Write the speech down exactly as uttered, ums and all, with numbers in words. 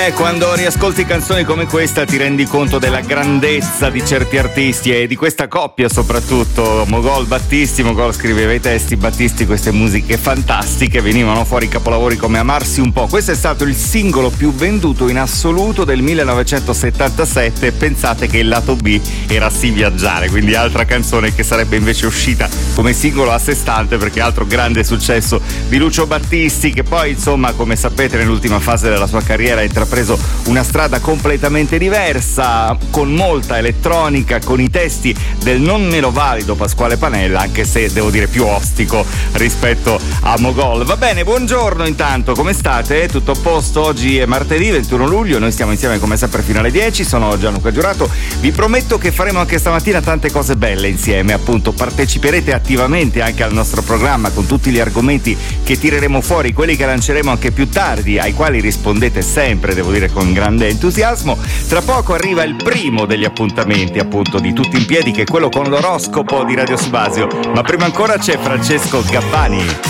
Eh, quando riascolti canzoni come questa ti rendi conto della grandezza di certi artisti e di questa coppia soprattutto, Mogol Battisti. Mogol scriveva i testi, Battisti queste musiche fantastiche, venivano fuori capolavori come Amarsi un po'. Questo è stato il singolo più venduto in assoluto del millenovecentosettantasette e pensate che il lato B era Sì viaggiare, quindi altra canzone che sarebbe invece uscita come singolo a sé stante, perché altro grande successo di Lucio Battisti, che poi insomma, come sapete, nell'ultima fase della sua carriera ha intrapreso una strada completamente diversa, con molta elettronica, con i testi del non meno valido Pasquale Panella, anche se devo dire più ostico rispetto a Mogol. Va bene, buongiorno intanto, come state? Tutto a posto? Oggi è martedì ventuno luglio, noi stiamo insieme come sempre fino alle dieci, sono Gianluca Giurato, vi prometto che faremo anche stamattina tante cose belle insieme, appunto parteciperete attivamente anche al nostro programma con tutti gli argomenti che tireremo fuori, quelli che lanceremo anche più tardi, ai quali rispondete sempre, devo dire con grande entusiasmo. Tra poco arriva il primo degli appuntamenti, appunto, di Tutti in Piedi, che è quello con l'oroscopo di Radio Subasio, ma prima ancora c'è Francesco Gabbani.